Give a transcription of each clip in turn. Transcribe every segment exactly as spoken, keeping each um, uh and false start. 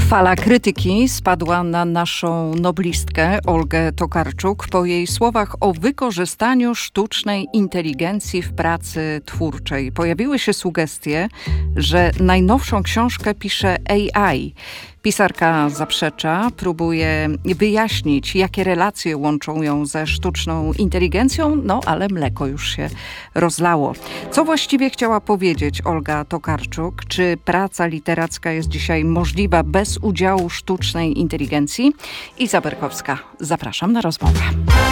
Fala krytyki spadła na naszą noblistkę Olgę Tokarczuk po jej słowach o wykorzystaniu sztucznej inteligencji w pracy twórczej. Pojawiły się sugestie, że najnowszą książkę pisze A I. Pisarka zaprzecza, próbuje wyjaśnić, jakie relacje łączą ją ze sztuczną inteligencją, no ale mleko już się rozlało. Co właściwie chciała powiedzieć Olga Tokarczuk? Czy praca literacka jest dzisiaj możliwa bez udziału sztucznej inteligencji? Iza Berkowska, zapraszam na rozmowę.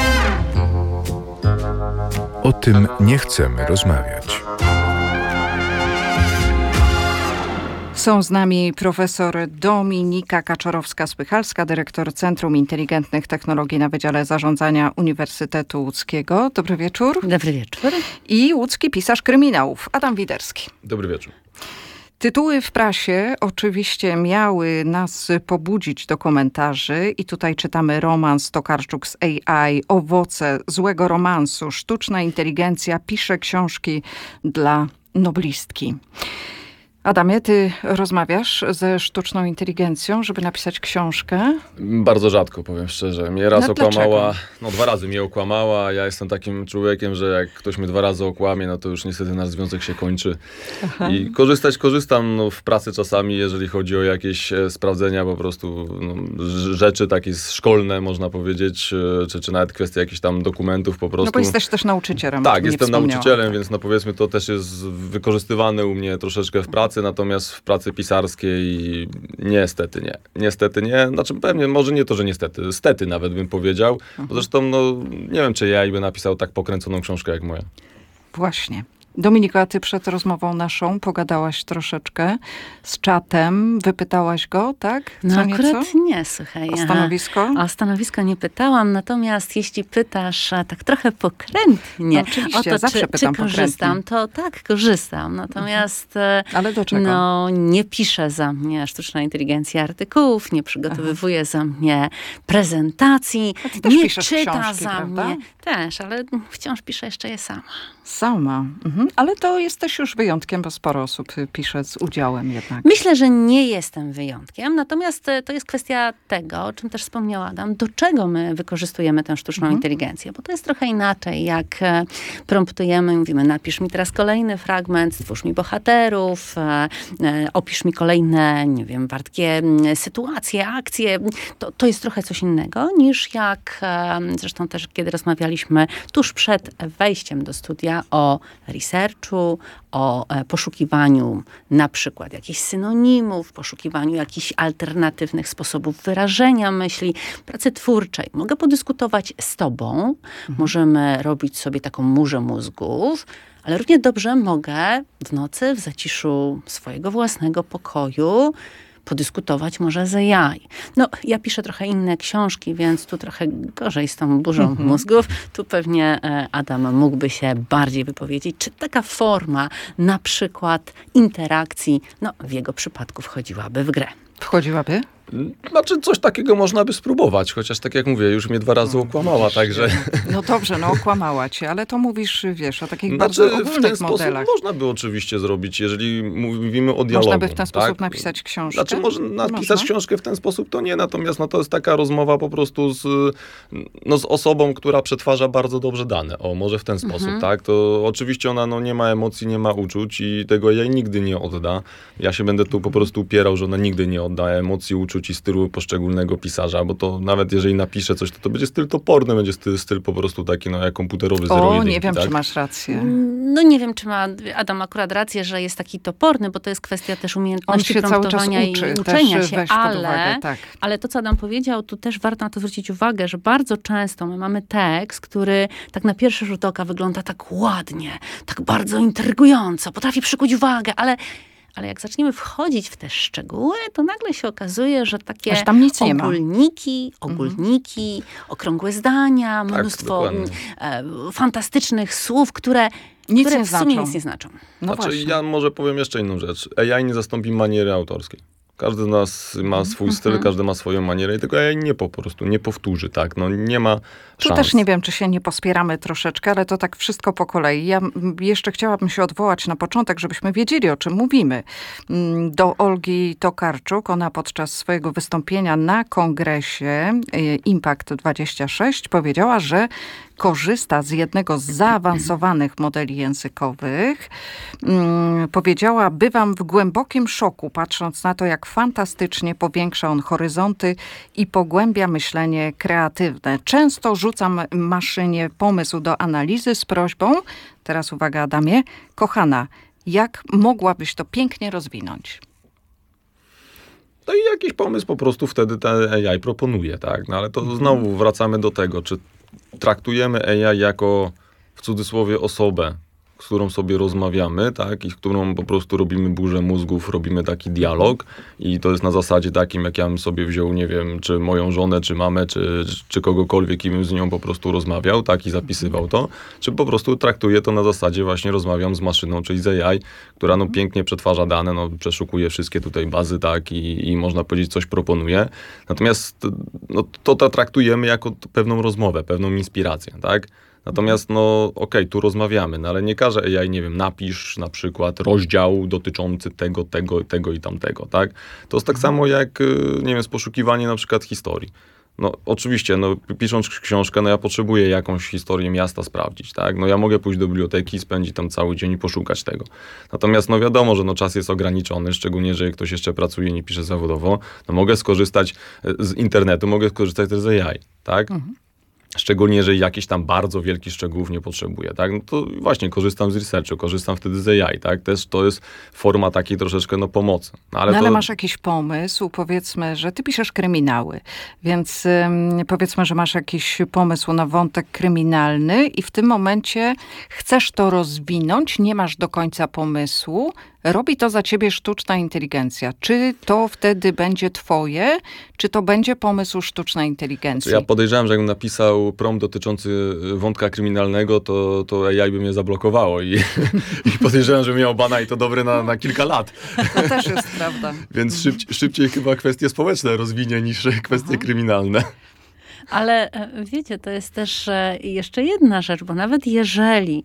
O tym nie chcemy rozmawiać. Są z nami profesor Dominika Kaczorowska-Spychalska, dyrektor Centrum Inteligentnych Technologii na Wydziale Zarządzania Uniwersytetu Łódzkiego. Dobry wieczór. Dobry wieczór. I łódzki pisarz kryminałów, Adam Widerski. Dobry wieczór. Tytuły w prasie oczywiście miały nas pobudzić do komentarzy i tutaj czytamy romans Tokarczuk z A I, owoce złego romansu, sztuczna inteligencja pisze książki dla noblistki. Adamie, ty rozmawiasz ze sztuczną inteligencją, żeby napisać książkę? Bardzo rzadko, powiem szczerze. Mnie raz No, okłamała, dlaczego? no dwa razy mnie okłamała. Ja jestem takim człowiekiem, że jak ktoś mnie dwa razy okłamie, no to już niestety nasz związek się kończy. Aha. I korzystać korzystam no, w pracy czasami, jeżeli chodzi o jakieś e, sprawdzenia po prostu no, ż- rzeczy takie szkolne, można powiedzieć, e, czy, czy nawet kwestie jakichś tam dokumentów po prostu. No bo jesteś też nauczycielem. Tak, nie jestem wspomniałam. nauczycielem, więc no powiedzmy to też jest wykorzystywane u mnie troszeczkę w pracy, natomiast w pracy pisarskiej niestety nie. Niestety nie. Znaczy pewnie, może nie to, że niestety. Stety nawet bym powiedział. Mhm. Zresztą no nie wiem, czy ja by napisał tak pokręconą książkę jak moja. Właśnie. Dominiko, a ty przed rozmową naszą pogadałaś troszeczkę z czatem, wypytałaś go, tak? Co No nieco? akurat nie, słuchaj. O stanowisko? O stanowisko nie pytałam, natomiast jeśli pytasz a, tak trochę pokrętnie, No oczywiście, o to, zawsze czy, pytam czy korzystam, pokrętnie. to tak, korzystam. Natomiast e, Ale do czego? no, nie pisze za mnie sztuczna inteligencja artykułów, nie przygotowywuje za mnie prezentacji, A ty też nie piszesz czyta książki, za prawda? mnie. Też, ale wciąż piszę jeszcze je sama. Sama. Mhm. Ale to jesteś już wyjątkiem, bo sporo osób pisze z udziałem jednak. Myślę, że nie jestem wyjątkiem, natomiast e, to jest kwestia tego, o czym też wspomniał Adam, do czego my wykorzystujemy tę sztuczną Mhm. inteligencję, bo to jest trochę inaczej, jak e, promptujemy, mówimy, napisz mi teraz kolejny fragment, stwórz mi bohaterów, e, e, opisz mi kolejne, nie wiem, wartkie m, sytuacje, akcje. To, to jest trochę coś innego, niż jak, e, zresztą też kiedy rozmawialiśmy tuż przed wejściem do studia o researchu, o e, poszukiwaniu na przykład jakichś synonimów, poszukiwaniu jakichś alternatywnych sposobów wyrażenia myśli, pracy twórczej. Mogę podyskutować z tobą, mhm. możemy robić sobie taką murzę mózgów, ale równie dobrze mogę w nocy, w zaciszu swojego własnego pokoju podyskutować może z A I. No, ja piszę trochę inne książki, więc tu trochę gorzej z tą burzą Mhm. mózgów. Tu pewnie e, Adam mógłby się bardziej wypowiedzieć, czy taka forma na przykład interakcji, no w jego przypadku wchodziłaby w grę. Wchodziłaby? Znaczy coś takiego można by spróbować, chociaż tak jak mówię, już mnie dwa razy okłamała, także... No dobrze, no okłamała cię, ale to mówisz, wiesz, o takich Znaczy, bardzo w ten ogólnych sposób modelach. można by oczywiście zrobić, jeżeli mówimy o dialogu. Można by w ten sposób tak? napisać książkę? Znaczy, może napisać Można? książkę w ten sposób, to nie, natomiast no, to jest taka rozmowa po prostu z, no, z osobą, która przetwarza bardzo dobrze dane. O, może w ten sposób, Mhm. tak? To oczywiście ona no, nie ma emocji, nie ma uczuć i tego jej nigdy nie odda. Ja się będę tu po prostu upierał, że ona nigdy nie odda emocji, uczuć i stylu poszczególnego pisarza, bo to nawet jeżeli napisze coś, to to będzie styl toporny, będzie styl, styl po prostu taki, no jak komputerowy zero O, jedynki, nie wiem, tak? czy masz rację. No nie wiem, czy ma Adam akurat rację, że jest taki toporny, bo to jest kwestia też On umiejętności się cały czas promptowania i uczy, uczenia też się, weź pod ale, uwagę, tak. ale to, co Adam powiedział, tu też warto na to zwrócić uwagę, że bardzo często my mamy tekst, który tak na pierwszy rzut oka wygląda tak ładnie, tak bardzo intrygująco, potrafi przykuć uwagę, ale Ale jak zaczniemy wchodzić w te szczegóły, to nagle się okazuje, że takie Aż tam nic nie ma. ogólniki, ogólniki, mhm. okrągłe zdania, Tak, mnóstwo dokładnie. e, fantastycznych słów, które, Nic które nie w sumie znaczą. nic nie znaczą. No znaczy, właśnie. ja może powiem jeszcze inną rzecz. A I nie zastąpi maniery autorskiej. Każdy z nas ma swój styl, Mhm. każdy ma swoją manierę i tego A I nie po prostu nie powtórzy, tak? No nie ma Tu szans. też nie wiem, czy się nie pospieramy troszeczkę, ale to tak wszystko po kolei. Ja m, jeszcze chciałabym się odwołać na początek, żebyśmy wiedzieli, o czym mówimy. Mm, Do Olgi Tokarczuk, ona podczas swojego wystąpienia na kongresie y, Impact dwadzieścia sześć powiedziała, że korzysta z jednego z zaawansowanych modeli językowych. Mm, Powiedziała, bywam w głębokim szoku, patrząc na to, jak fantastycznie powiększa on horyzonty i pogłębia myślenie kreatywne. Często rzucam maszynie pomysł do analizy z prośbą, teraz uwaga Adamie, kochana, jak mogłabyś to pięknie rozwinąć? No i jakiś pomysł po prostu wtedy ten A I proponuje, tak? No ale to znowu wracamy do tego, czy traktujemy A I jako w cudzysłowie osobę, z którą sobie rozmawiamy, tak? I z którą po prostu robimy burzę mózgów, robimy taki dialog i to jest na zasadzie takim, jak ja bym sobie wziął, nie wiem, czy moją żonę, czy mamę, czy, czy kogokolwiek i bym z nią po prostu rozmawiał, tak? I zapisywał to, czy po prostu traktuję to na zasadzie właśnie rozmawiam z maszyną, czyli z A I, która no pięknie przetwarza dane, no przeszukuje wszystkie tutaj bazy, tak? I, i można powiedzieć, coś proponuje. Natomiast no, to, to traktujemy jako pewną rozmowę, pewną inspirację, tak? Natomiast, no okej, okay, tu rozmawiamy, no ale nie każe A I, nie wiem, napisz na przykład rozdział dotyczący tego, tego, tego i tamtego, tak? To jest tak samo jak, nie wiem, z poszukiwaniem na przykład historii. No oczywiście, no pisząc książkę, no ja potrzebuję jakąś historię miasta sprawdzić, tak? No ja mogę pójść do biblioteki, spędzić tam cały dzień i poszukać tego. Natomiast no wiadomo, że no czas jest ograniczony, szczególnie, że ktoś jeszcze pracuje, nie pisze zawodowo, no mogę skorzystać z internetu, mogę skorzystać też z A I, tak? Mhm. Szczególnie, jeżeli jakiś tam bardzo wielkich szczegółów nie potrzebuję, tak? No to właśnie korzystam z researchu, korzystam wtedy z A I, tak? Też to jest forma takiej troszeczkę, no, pomocy. No, ale, no, ale to... masz jakiś pomysł, powiedzmy, że ty piszesz kryminały, więc ym, powiedzmy, że masz jakiś pomysł na wątek kryminalny i w tym momencie chcesz to rozwinąć, nie masz do końca pomysłu, robi to za ciebie sztuczna inteligencja. Czy to wtedy będzie twoje, czy to będzie pomysł sztucznej inteligencji? Ja podejrzewam, że jakbym napisał prompt dotyczący wątka kryminalnego, to, to A I by mnie zablokowało i, i podejrzewam, że miał bana i to dobre na, na kilka lat. To też jest prawda. Więc szybciej, szybciej chyba kwestie społeczne rozwinie niż kwestie Aha. kryminalne. Ale wiecie, to jest też jeszcze jedna rzecz, bo nawet jeżeli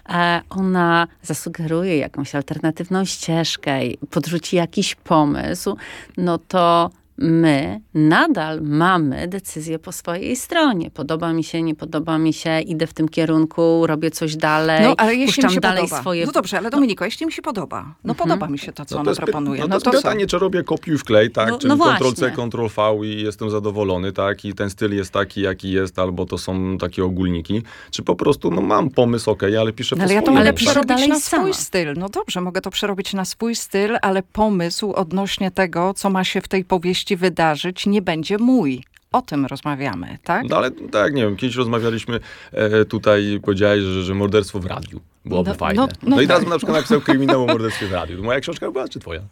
ona zasugeruje jakąś alternatywną ścieżkę, podrzuci jakiś pomysł, no to my nadal mamy decyzję po swojej stronie. Podoba mi się, nie podoba mi się, idę w tym kierunku, robię coś dalej, no, ale jeśli puszczam mi się dalej podoba. swoje... No dobrze, ale Dominiko, no. jeśli mi się podoba, no mhm. podoba mi się to, co no to ona proponuje. No, no to jest pytanie, czy robię kopiuj wklej, tak? No, Czy no kontrol C, kontrol V i jestem zadowolony, tak? I ten styl jest taki, jaki jest, albo to są takie ogólniki. Czy po prostu, no mam pomysł, okej, okay, ale piszę no, po ale ja to swoim, mogę ale przerobić dalej na sama. swój styl. No dobrze, mogę to przerobić na swój styl, ale pomysł odnośnie tego, co ma się w tej powieści wydarzyć, nie będzie mój. O tym rozmawiamy, tak? No ale tak, nie wiem, kiedyś rozmawialiśmy e, tutaj, powiedziałeś, że, że morderstwo w radiu byłoby no, fajne. No, no, no i teraz tak. bym na przykład napisał kryminał o morderstwie w radiu. Moja książka była, czy twoja?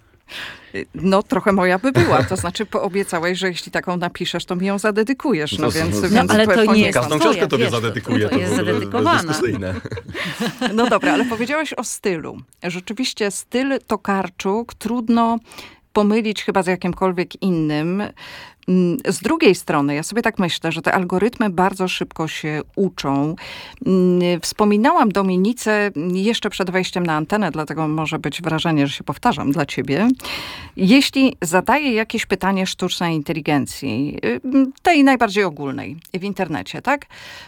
No trochę moja by była, to znaczy poobiecałeś, że jeśli taką napiszesz, to mi ją zadedykujesz, no, no więc... no, więc ale to nie jest Każdą twoja, książkę tobie wiesz, zadedykuję, to, to jest to zadedykowana. bezdyskusyjne. No dobra, ale powiedziałeś o stylu. Rzeczywiście styl Tokarczuk trudno pomylić chyba z jakimkolwiek innym. Z drugiej strony, ja sobie tak myślę, że te algorytmy bardzo szybko się uczą. Wspominałam Dominice jeszcze przed wejściem na antenę, dlatego może być wrażenie, że się powtarzam dla ciebie. Jeśli zadaję jakieś pytanie sztucznej inteligencji, tej najbardziej ogólnej w internecie, tak?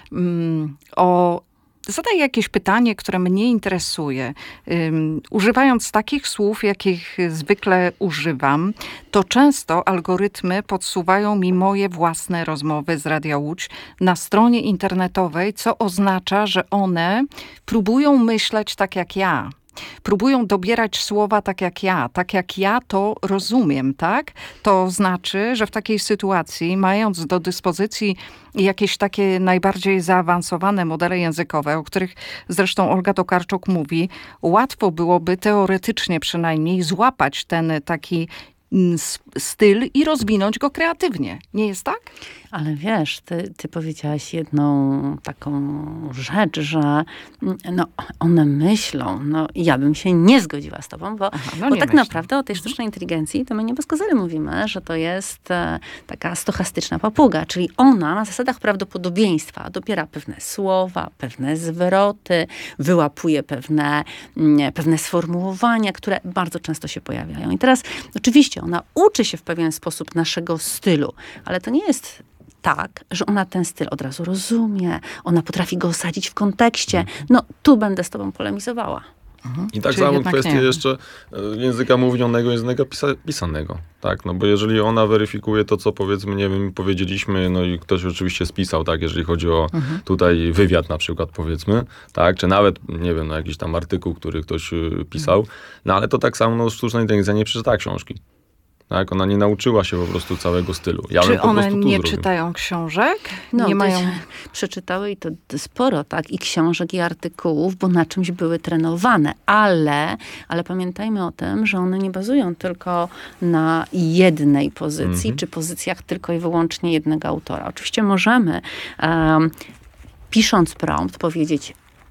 O Zadaję jakieś pytanie, które mnie interesuje. Um, używając takich słów, jakich zwykle używam, to często algorytmy podsuwają mi moje własne rozmowy z Radia Łódź na stronie internetowej, co oznacza, że one próbują myśleć tak jak ja. Próbują dobierać słowa tak jak ja, tak jak ja to rozumiem, tak? To znaczy, że w takiej sytuacji, mając do dyspozycji jakieś takie najbardziej zaawansowane modele językowe, o których zresztą Olga Tokarczuk mówi, łatwo byłoby teoretycznie przynajmniej złapać ten taki styl i rozwinąć go kreatywnie. Nie jest tak? Ale wiesz, ty, ty powiedziałaś jedną taką rzecz, że no, one myślą, no ja bym się nie zgodziła z tobą, bo, Aha, no bo nie tak myślę. naprawdę o tej sztucznej inteligencji to my nie bez kozery mówimy, że to jest e, taka stochastyczna papuga, czyli ona na zasadach prawdopodobieństwa dobiera pewne słowa, pewne zwroty, wyłapuje pewne, mm, pewne sformułowania, które bardzo często się pojawiają. I teraz oczywiście ona uczy się w pewien sposób naszego stylu, ale to nie jest tak, że ona ten styl od razu rozumie, ona potrafi go osadzić w kontekście. No, tu będę z tobą polemizowała. Mhm. I tak Czyli samo jednak kwestie nie. jeszcze e, języka mówionego, języka pisa- pisanego. Tak, no bo jeżeli ona weryfikuje to, co powiedzmy, nie wiem, powiedzieliśmy, no i ktoś oczywiście spisał, tak, jeżeli chodzi o Mhm. tutaj wywiad na przykład, powiedzmy, tak, czy nawet, nie wiem, no jakiś tam artykuł, który ktoś y, pisał, no ale to tak samo, no sztuczna inteligencja nie przeczytała książki. Tak, ona nie nauczyła się po prostu całego stylu. Ja bym Czy po one prostu tu nie zrobił. czytają książek? No, nie to mają... się przeczytały i to sporo, tak, i książek, i artykułów, bo na czymś były trenowane, ale, ale pamiętajmy o tym, że one nie bazują tylko na jednej pozycji, Mhm. czy pozycjach tylko i wyłącznie jednego autora. Oczywiście możemy, um, pisząc prompt, powiedzieć: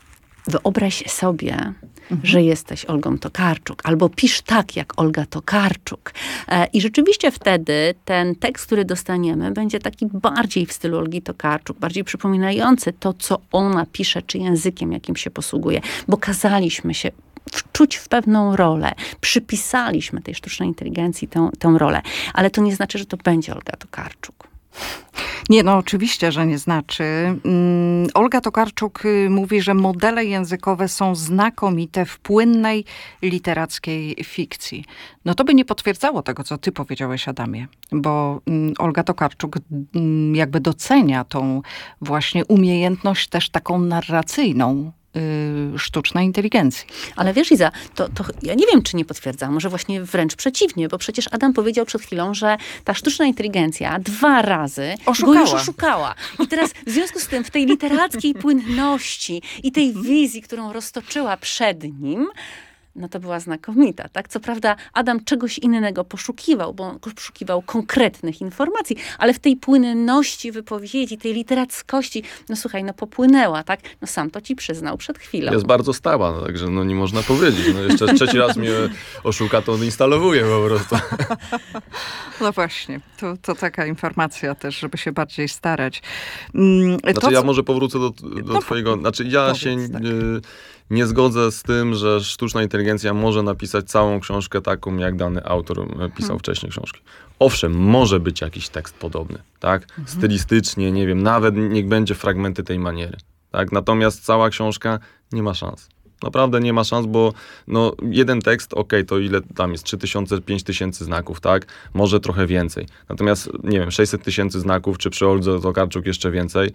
wyobraź sobie, że jesteś Olgą Tokarczuk, albo pisz tak, jak Olga Tokarczuk. E, I rzeczywiście wtedy ten tekst, który dostaniemy, będzie taki bardziej w stylu Olgi Tokarczuk, bardziej przypominający to, co ona pisze, czy językiem, jakim się posługuje, bo kazaliśmy się wczuć w pewną rolę. Przypisaliśmy tej sztucznej inteligencji tę, tę rolę. Ale to nie znaczy, że to będzie Olga Tokarczuk. Nie, no oczywiście, że nie znaczy. Mm, Olga Tokarczuk y, mówi, że modele językowe są znakomite w płynnej literackiej fikcji. No to by nie potwierdzało tego, co ty powiedziałeś, Adamie, bo mm, Olga Tokarczuk mm, jakby docenia tą właśnie umiejętność też taką narracyjną y, sztucznej inteligencji. Ale wiesz, Iza, to, to ja nie wiem, czy nie potwierdzam, może właśnie wręcz przeciwnie, bo przecież Adam powiedział przed chwilą, że ta sztuczna inteligencja dwa razy Oszukała. go już oszukała. I teraz w związku z tym w tej literackiej płynności i tej wizji, którą roztoczyła przed nim, no to była znakomita, tak? Co prawda Adam czegoś innego poszukiwał, bo on poszukiwał konkretnych informacji, ale w tej płynności wypowiedzi, tej literackości, no słuchaj, no popłynęła, tak? No sam to ci przyznał przed chwilą. Jest bardzo stała, no, także no nie można powiedzieć. No jeszcze trzeci raz mnie oszuka, to instalowuje po prostu. No właśnie, to, to taka informacja też, żeby się bardziej starać. Mm, Znaczy to, ja co- może powrócę do, do No, twojego... Znaczy ja powiedz, się tak. y, nie zgodzę z tym, że sztuczna inteligencja może napisać całą książkę taką, jak dany autor y, pisał Hmm. wcześniej książki. Owszem, może być jakiś tekst podobny, tak? Mhm. Stylistycznie, nie wiem, nawet niech będzie fragmenty tej maniery, tak? Natomiast cała książka nie ma szans. Naprawdę nie ma szans, bo no, jeden tekst, okej, to ile tam jest? trzy tysiące, pięć tysięcy znaków, tak? Może trochę więcej. Natomiast, nie wiem, sześćset tysięcy znaków, czy przy Oldze Tokarczuk jeszcze więcej,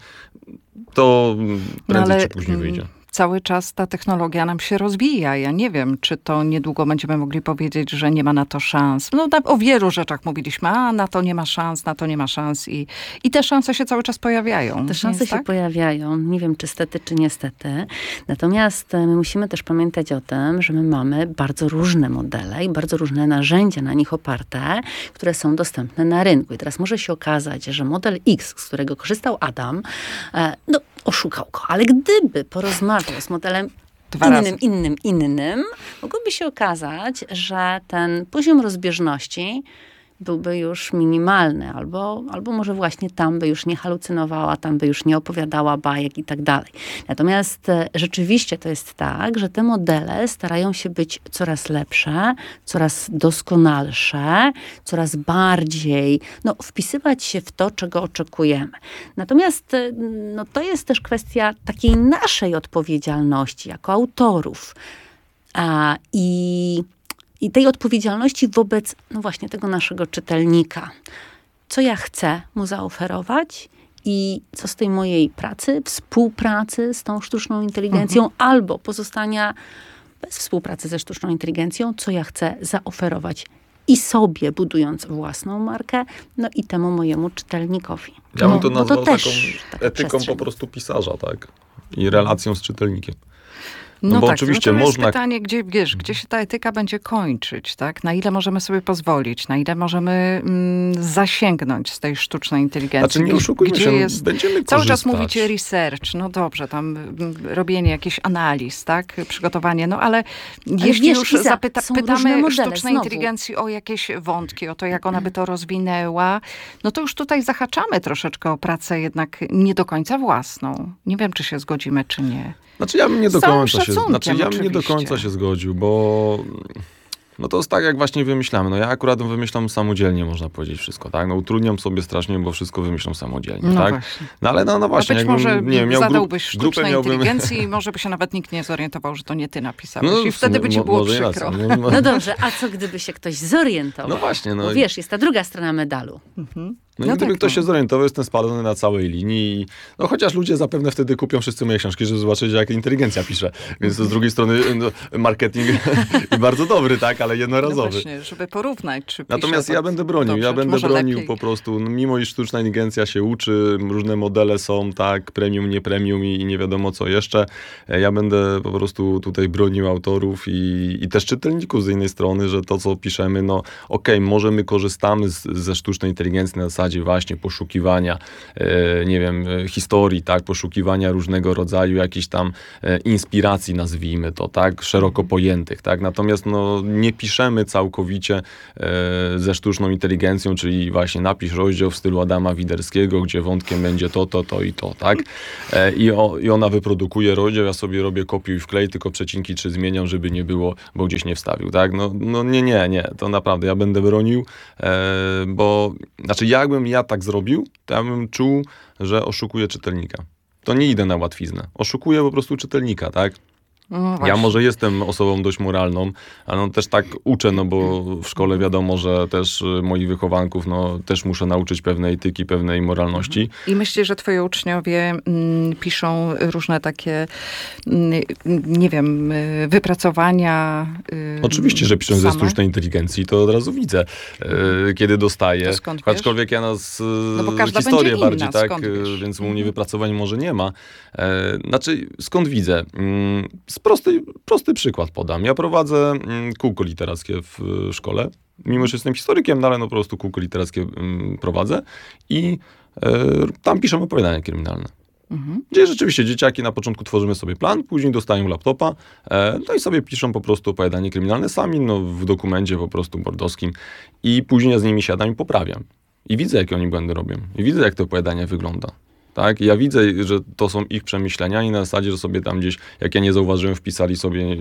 to prędzej ale, czy później mm, wyjdzie. Cały czas ta technologia nam się rozwija. Ja nie wiem, czy to niedługo będziemy mogli powiedzieć, że nie ma na to szans. No tak, o wielu rzeczach mówiliśmy, a na to nie ma szans, na to nie ma szans i, i te szanse się cały czas pojawiają. Te Nie szanse jest się tak? pojawiają, nie wiem czy stety, czy niestety. Natomiast e, my musimy też pamiętać o tym, że my mamy bardzo różne modele i bardzo różne narzędzia na nich oparte, które są dostępne na rynku. I teraz może się okazać, że model X, z którego korzystał Adam, e, no oszukał go. Ale gdyby porozmawiał z modelem Dwa innym, razy. innym, innym, mogłoby się okazać, że ten poziom rozbieżności byłby już minimalny, albo, albo może właśnie tam by już nie halucynowała, tam by już nie opowiadała bajek i tak dalej. Natomiast e, rzeczywiście to jest tak, że te modele starają się być coraz lepsze, coraz doskonalsze, coraz bardziej no, wpisywać się w to, czego oczekujemy. Natomiast e, no, to jest też kwestia takiej naszej odpowiedzialności jako autorów. A, i I tej odpowiedzialności wobec, no właśnie, tego naszego czytelnika. Co ja chcę mu zaoferować i co z tej mojej pracy, współpracy z tą sztuczną inteligencją, Mhm. albo pozostania bez współpracy ze sztuczną inteligencją, co ja chcę zaoferować i sobie, budując własną markę, no i temu mojemu czytelnikowi. Ja bym No, to bo nazwał też taką taka etyką przestrzeń. po prostu pisarza, tak? I relacją z czytelnikiem. No, No bo tak, oczywiście no to można... jest pytanie, gdzie, wiesz, gdzie się ta etyka będzie kończyć, tak? Na ile możemy sobie pozwolić, na ile możemy mm, zasięgnąć z tej sztucznej inteligencji. Znaczy nie oszukujmy gdzie się, jest... będziemy Cały korzystać. czas mówicie research, no dobrze, tam mm, robienie jakichś analiz, tak? Przygotowanie, no ale jeśli wiesz, już Iza, zapyta, są różne pytamy modele, sztucznej znowu. inteligencji o jakieś wątki, o to, jak ona by to rozwinęła, no to już tutaj zahaczamy troszeczkę o pracę jednak nie do końca własną. Nie wiem, czy się zgodzimy, czy nie. Znaczy ja bym nie do Z całym końca się, szacunkiem znaczy ja bym nie do oczywiście. końca się zgodził, bo no to jest tak, jak właśnie wymyślamy. No ja akurat wymyślam samodzielnie, można powiedzieć wszystko, tak? No utrudniam sobie strasznie, bo wszystko wymyślam samodzielnie, No tak? właśnie. No ale no, no właśnie, A być jakbym, może nie wiem, miał zadałbyś grup, grupę sztucznej miałbym... inteligencji i może by się nawet nikt nie zorientował, że to nie ty napisałeś. No, I wtedy by ci mo- było może i przykro. racja. No, no, No dobrze, a co gdyby się ktoś zorientował? no właśnie, no. Bo wiesz, jest ta druga strona medalu. No, No i gdyby tak, ktoś no. się zorientował, jestem spalony na całej linii. No chociaż ludzie zapewne wtedy kupią wszyscy moje książki, żeby zobaczyć, jak inteligencja pisze. Więc to z drugiej strony no, marketing bardzo dobry, tak, ale No jednorazowy. właśnie, żeby porównać, czy Natomiast pisze ja to będę bronił, dobrze, ja czy będę może bronił lepiej. po prostu, no, mimo iż sztuczna inteligencja się uczy, różne modele są, tak, premium, nie premium i, i nie wiadomo co jeszcze, e, ja będę po prostu tutaj bronił autorów i, i też czytelników z innej strony, że to, co piszemy, no okej, okay, może my korzystamy z, ze sztucznej inteligencji na zasadzie właśnie poszukiwania, e, nie wiem, e, historii, tak, poszukiwania różnego rodzaju jakichś tam e, inspiracji, nazwijmy to, tak, szeroko pojętych, tak, natomiast no nie piszemy całkowicie e, ze sztuczną inteligencją, czyli właśnie napisz rozdział w stylu Adama Widerskiego, gdzie wątkiem będzie to, to, to i to, tak? E, i, o, I ona wyprodukuje rozdział, ja sobie robię kopiuj i wklej, tylko przecinki trzy zmieniam, żeby nie było, bo gdzieś nie wstawił, tak? No, no nie, nie, nie, to naprawdę ja będę bronił, e, bo, znaczy jakbym ja tak zrobił, to ja bym czuł, że oszukuję czytelnika. To nie idę na łatwiznę. Oszukuję po prostu czytelnika, tak? No Ja właśnie. może jestem osobą dość moralną, ale no też tak uczę, no bo w szkole wiadomo, że też y, moich wychowanków, no też muszę nauczyć pewnej etyki, pewnej moralności. I myślisz, że twoi uczniowie mm, piszą różne takie, mm, nie wiem, y, wypracowania. Y, Oczywiście, że piszę ze same? sztucznej inteligencji, to od razu widzę, y, kiedy dostaję. To skąd wiesz? Aczkolwiek ja nas y, No bo każda historię będzie inna, bardziej, tak, skąd y, wiesz? więc u mnie wypracowań może nie ma. E, znaczy, skąd widzę? Mm, z prosty, prosty przykład podam. Ja prowadzę mm, kółko literackie w y, szkole. Mimo, że jestem historykiem, no ale no po prostu kółko literackie mm, prowadzę i y, tam piszę opowiadania kryminalne. Mhm. Gdzie rzeczywiście dzieciaki na początku tworzymy sobie plan, później dostają laptopa, e, no i sobie piszą po prostu opowiadanie kryminalne sami, no w dokumencie po prostu bordowskim i później ja z nimi siadam i poprawiam. I widzę, jakie oni błędy robią. I widzę, jak to opowiadanie wygląda. Tak? I ja widzę, że to są ich przemyślenia i na zasadzie, że sobie tam gdzieś, jak ja nie zauważyłem, wpisali sobie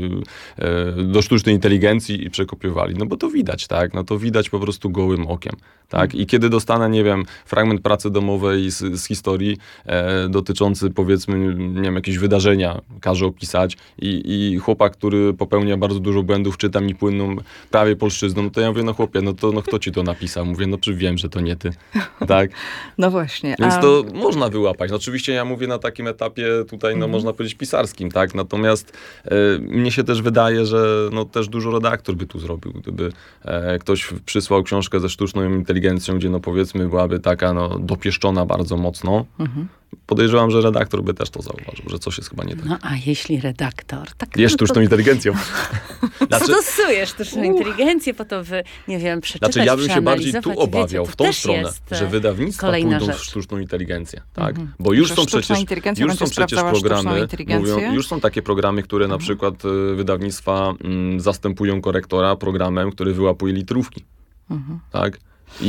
e, do sztucznej inteligencji i przekopiowali. No bo to widać, tak? No to widać po prostu gołym okiem. Tak? I kiedy dostanę, nie wiem, fragment pracy domowej z, z historii e, dotyczący, powiedzmy, nie wiem, jakieś wydarzenia, każe opisać i, i chłopak, który popełnia bardzo dużo błędów, czyta mi płynną prawie polszczyzną, no to ja mówię, no chłopie, no to no kto ci to napisał? Mówię, no czy wiem, że to nie ty. Tak? No właśnie. Więc a- to można wyłapać. No oczywiście ja mówię na takim etapie tutaj, no można powiedzieć pisarskim, tak? Natomiast e, mnie się też wydaje, że no też dużo redaktor by tu zrobił, gdyby e, ktoś przysłał książkę ze sztuczną inteligencją, gdzie no powiedzmy byłaby taka no dopieszczona bardzo mocno. Mhm. Podejrzewam, że redaktor by też to zauważył, że coś jest chyba nie tak. No a jeśli redaktor tak Jest tylko sztuczną inteligencją. Znaczy, stosuje sztuczną inteligencję po to, wy, nie wiem, przeczytać, Znaczy ja bym się bardziej tu przeanalizować. obawiał Wiecie, w to tą też stronę, jest, e, że wydawnictwa kolejna pójdą w rzecz. sztuczną inteligencję, tak? Mhm. Bo już Że są sztuczna przecież, inteligencja już będzie są przecież sprawdzała sztuczną programy, inteligencję? mówią, już są takie programy, które na przykład y, wydawnictwa mm, zastępują korektora programem, który wyłapuje literówki, Mhm. tak?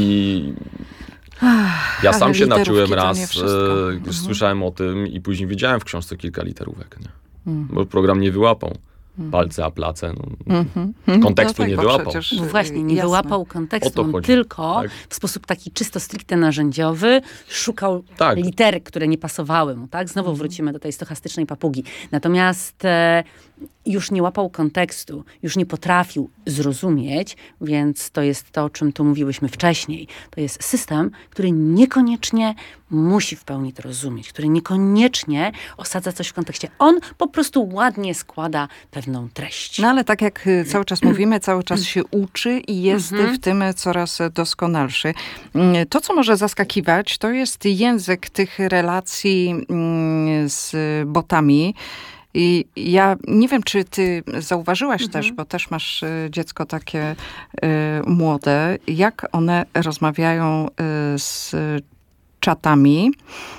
I ja ale sam się literówki naciłem to nie raz, wszystko. e, Mhm. słyszałem o tym i później widziałem w książce kilka literówek, nie? Mhm. Bo program nie wyłapał. Palce a place, no, Mhm. kontekstu No tak, nie bo wyłapał. przecież, No y, właśnie, nie jasne. wyłapał O kontekstu, to on chodzi, tylko tak. w sposób taki czysto stricte narzędziowy szukał Tak. literek, które nie pasowały mu, tak? Znowu wrócimy do tej stochastycznej papugi. Natomiast e, już nie łapał kontekstu, już nie potrafił zrozumieć, więc to jest to, o czym tu mówiłyśmy wcześniej. To jest system, który niekoniecznie musi w pełni to rozumieć, który niekoniecznie osadza coś w kontekście. On po prostu ładnie składa pewną treść. No ale tak jak y, cały czas mówimy, cały czas się uczy i jest Mhm. w tym coraz doskonalszy. Mm, To, co może zaskakiwać, to jest język tych relacji mm, z botami. I ja nie wiem, czy ty zauważyłaś Mhm. też, bo też masz y, dziecko takie y, młode, jak one rozmawiają y, z czatami.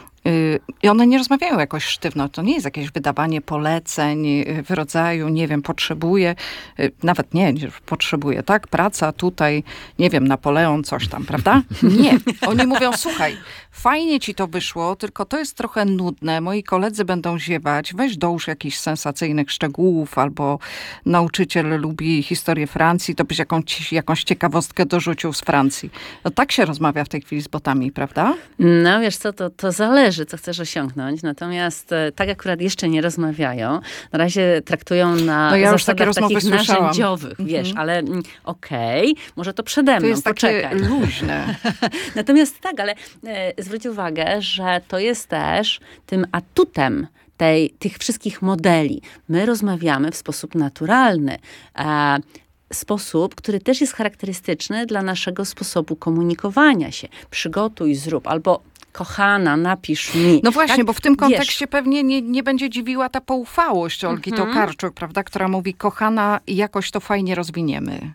Y, I one nie rozmawiają jakoś sztywno. To nie jest jakieś wydawanie poleceń y, w rodzaju, nie wiem, potrzebuję, y, nawet nie, nie potrzebuję, tak? Praca tutaj, nie wiem, Napoleon, coś tam, prawda? Nie. Oni mówią, słuchaj, fajnie ci to wyszło, tylko to jest trochę nudne. Moi koledzy będą ziewać. Weź dołóż jakichś sensacyjnych szczegółów, albo nauczyciel lubi historię Francji, to byś jakąś, jakąś ciekawostkę dorzucił z Francji. No tak się rozmawia w tej chwili z botami, prawda? No wiesz co, to, to zależy, co chcesz osiągnąć. Natomiast e, tak akurat jeszcze nie rozmawiają. Na razie traktują na No ja już takie zasadach rozmowy takich słyszałam. narzędziowych, wiesz, Mhm. ale mm, okej, może to przede mną, To jest takie poczekaj. luźne. Natomiast tak, ale e, zwróć uwagę, że to jest też tym atutem tej, tych wszystkich modeli. My rozmawiamy w sposób naturalny. E, Sposób, który też jest charakterystyczny dla naszego sposobu komunikowania się. Przygotuj, zrób, albo kochana, napisz mi. No właśnie, Tak? bo w tym Wiesz, kontekście pewnie nie, nie będzie dziwiła ta poufałość Olgi Mhm. Tokarczuk, prawda, która mówi, kochana, jakoś to fajnie rozwiniemy.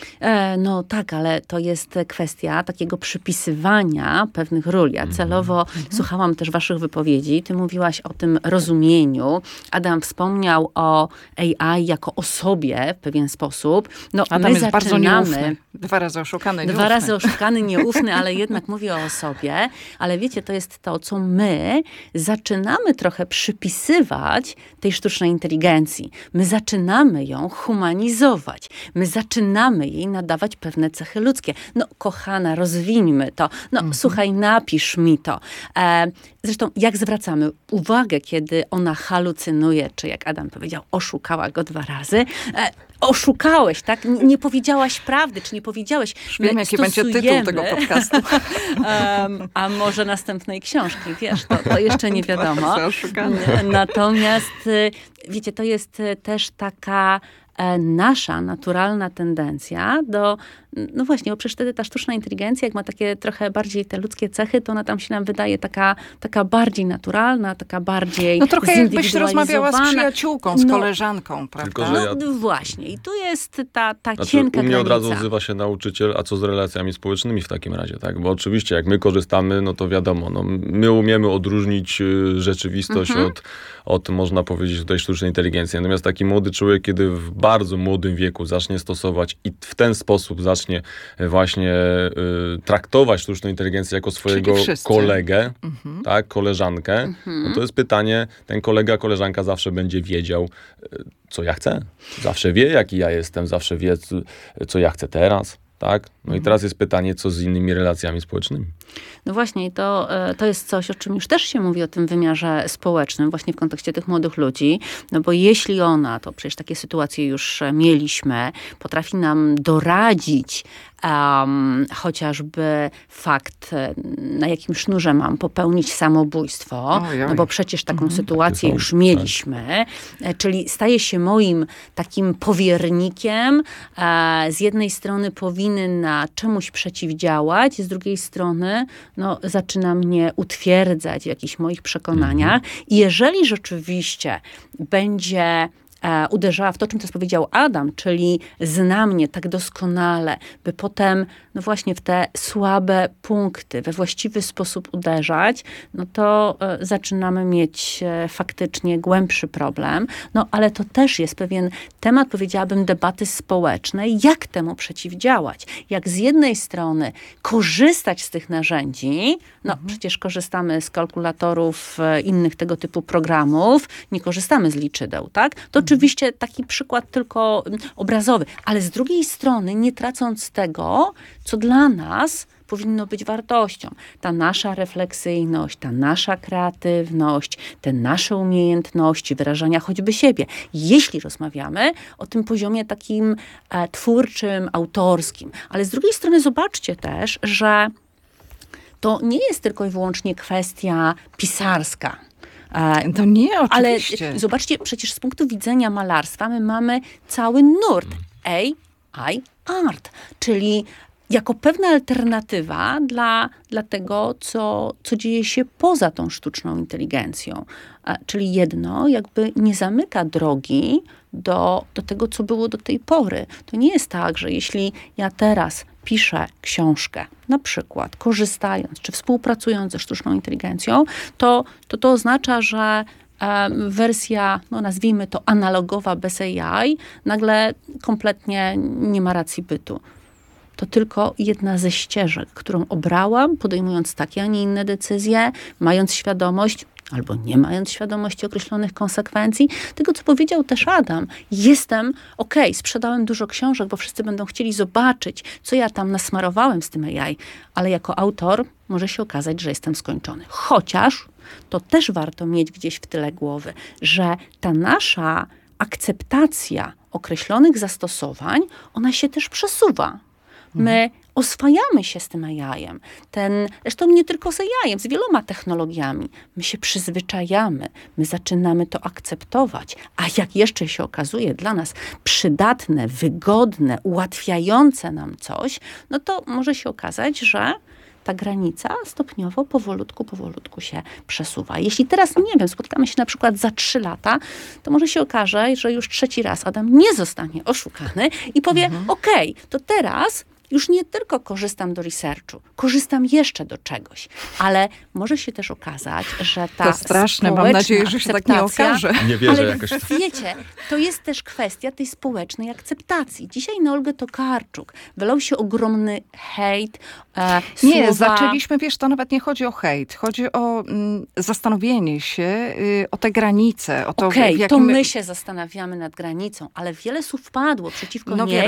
E, no tak, ale to jest kwestia takiego przypisywania pewnych ról. Ja celowo słuchałam też waszych wypowiedzi. Ty mówiłaś o tym rozumieniu. Adam wspomniał o A I jako osobie w pewien sposób. No, Adam my jest bardzo zaczynamy... nieufny. Dwa razy oszukany, Dwa nieufny. razy oszukany, nieufny, ale jednak mówi o osobie. Ale wiecie, to jest to, co my zaczynamy trochę przypisywać tej sztucznej inteligencji. My zaczynamy ją humanizować. My zaczynamy jej nadawać pewne cechy ludzkie. No, kochana, rozwińmy to. No, Mhm. słuchaj, napisz mi to. E, zresztą, jak zwracamy uwagę, kiedy ona halucynuje, czy jak Adam powiedział, oszukała go dwa razy, e, oszukałeś, tak? Nie, nie powiedziałaś prawdy, czy nie powiedziałeś. My Wiem, jaki będzie tytuł stosujemy- tego podcastu. um, a może następnej książki, wiesz, to, to jeszcze nie wiadomo. Bardzo oszukany. Natomiast, y, wiecie, to jest y, też taka e, nasza naturalna tendencja do, no właśnie, bo przecież wtedy ta sztuczna inteligencja, jak ma takie trochę bardziej te ludzkie cechy, to ona tam się nam wydaje taka, taka bardziej naturalna, taka bardziej No trochę jakbyś rozmawiała z zindywidualizowana. przyjaciółką, z No, koleżanką, prawda? Tylko, że ja- No właśnie, i tu jest ta, ta Znaczy, cienka u mnie od granica. razu odzywa się nauczyciel, a co z relacjami społecznymi w takim razie, tak? Bo oczywiście jak my korzystamy, no to wiadomo, no, my umiemy odróżnić y, rzeczywistość Mhm. od, od, można powiedzieć, tutaj sztucznej inteligencji. Natomiast taki młody człowiek, kiedy w bardzo młodym wieku zacznie stosować i w ten sposób zacznie właśnie y, traktować sztuczną inteligencję jako swojego wszyscy. kolegę, Mhm. tak, koleżankę, no to jest pytanie, ten kolega, koleżanka zawsze będzie wiedział, y, co ja chcę. Zawsze wie, jaki ja jestem, zawsze wie, co, co ja chcę teraz, tak? No i teraz jest pytanie, co z innymi relacjami społecznymi. No właśnie, i to, e, to jest coś, o czym już też się mówi o tym wymiarze społecznym, właśnie w kontekście tych młodych ludzi. No bo jeśli ona, to przecież takie sytuacje już e, mieliśmy, potrafi nam doradzić um, chociażby fakt, e, na jakim sznurze mam popełnić samobójstwo, Oj, oj. no bo przecież taką sytuację Takie są, już mieliśmy, e, czyli staje się moim takim powiernikiem. E, z jednej strony powinna czemuś przeciwdziałać, z drugiej strony no, zaczyna mnie utwierdzać w jakichś moich przekonaniach. I jeżeli rzeczywiście będzie e, uderzała w to, czym teraz powiedział Adam, czyli zna mnie tak doskonale, by potem, no właśnie w te słabe punkty we właściwy sposób uderzać, no to e, zaczynamy mieć e, faktycznie głębszy problem. No ale to też jest pewien temat, powiedziałabym, debaty społecznej, jak temu przeciwdziałać. Jak z jednej strony korzystać z tych narzędzi, no przecież korzystamy z kalkulatorów, e, innych tego typu programów, nie korzystamy z liczydeł, tak? To oczywiście taki przykład tylko mm, obrazowy, ale z drugiej strony nie tracąc tego, co dla nas powinno być wartością. Ta nasza refleksyjność, ta nasza kreatywność, te nasze umiejętności wyrażania choćby siebie. Jeśli rozmawiamy o tym poziomie takim e, twórczym, autorskim. Ale z drugiej strony zobaczcie też, że to nie jest tylko i wyłącznie kwestia pisarska. E, To nie, ale oczywiście. zobaczcie, przecież z punktu widzenia malarstwa my mamy cały nurt A I art, czyli jako pewna alternatywa dla, dla tego, co, co dzieje się poza tą sztuczną inteligencją. A, czyli jedno jakby nie zamyka drogi do, do tego, co było do tej pory. To nie jest tak, że jeśli ja teraz piszę książkę, na przykład korzystając czy współpracując ze sztuczną inteligencją, to to, to oznacza, że e, wersja, no nazwijmy to analogowa bez A I, nagle kompletnie nie ma racji bytu. To tylko jedna ze ścieżek, którą obrałam, podejmując takie, a nie inne decyzje, mając świadomość, albo nie mając świadomości określonych konsekwencji. Tego, co powiedział też Adam. Jestem, okej, okay, sprzedałem dużo książek, bo wszyscy będą chcieli zobaczyć, co ja tam nasmarowałem z tym A I, ale jako autor może się okazać, że jestem skończony. Chociaż to też warto mieć gdzieś w tyle głowy, że ta nasza akceptacja określonych zastosowań, ona się też przesuwa. My oswajamy się z tym A I-em. Ten, zresztą nie tylko z A I-em, z wieloma technologiami. My się przyzwyczajamy, my zaczynamy to akceptować. A jak jeszcze się okazuje dla nas przydatne, wygodne, ułatwiające nam coś, no to może się okazać, że ta granica stopniowo, powolutku, powolutku się przesuwa. Jeśli teraz, nie wiem, spotkamy się na przykład za trzy lata, to może się okaże, że już trzeci raz Adam nie zostanie oszukany i powie, mhm. okej, okay, to teraz już nie tylko korzystam do researchu, korzystam jeszcze do czegoś, ale może się też okazać, że ta To straszne, mam nadzieję, że się tak nie okaże. Nie wierzę ale jakoś. Wiecie, to jest też kwestia tej społecznej akceptacji. Dzisiaj na Olgę Tokarczuk wylał się ogromny hejt. E, nie, słowa... zaczęliśmy, wiesz, to nawet nie chodzi o hejt. Chodzi o mm, zastanowienie się y, o te granice. O to, Okej, w jakim... to my się zastanawiamy nad granicą, ale wiele słów padło przeciwko No, niej.